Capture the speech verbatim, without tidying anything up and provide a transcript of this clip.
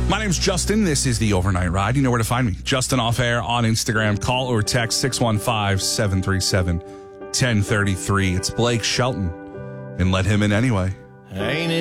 My name's Justin. This is the Overnight Ride. You know where to find me. Justin Off Air on Instagram. Call or text six one five, seven three seven, one zero three three. It's Blake Shelton. And let him in anyway. Ain't it